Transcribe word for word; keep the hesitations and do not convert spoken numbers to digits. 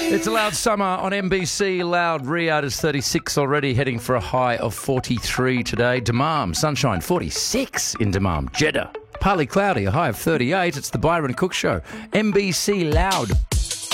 It's a loud summer on M B C. Loud Riyadh is thirty-six already, heading for a high of forty-three today. Dammam, sunshine, forty-six in Dammam. Jeddah, partly cloudy, a high of thirty-eight. It's the Byron Cook Show. M B C Loud.